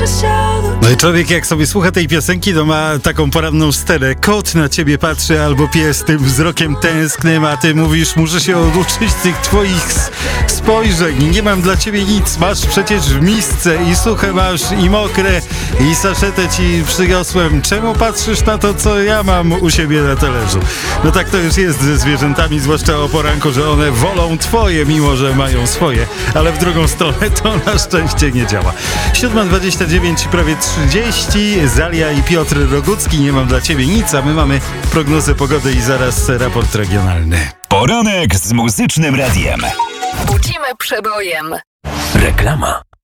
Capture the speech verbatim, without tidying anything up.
No i człowiek jak sobie słucha tej piosenki, to ma taką poranną sterę. Kot na ciebie patrzy albo pies tym wzrokiem tęsknym, a ty mówisz, muszę się oduczyć tych twoich spojrzeń. Nie mam dla ciebie nic, masz przecież w misce i suche masz i mokre i saszetę ci przyniosłem. Czemu patrzysz na to, co ja mam u siebie na talerzu? No tak to już jest ze zwierzętami, zwłaszcza o poranku, że one wolą twoje, mimo że mają swoje, ale w drugą stronę to na szczęście nie działa. siódma dwadzieścia dziewięć, prawie trzydzieści. Zalia i Piotr Rogucki, nie mam dla ciebie nic, a my mamy prognozę pogody i zaraz raport regionalny. Poranek z Muzycznym Radiem. Budzimy przebojem. Reklama.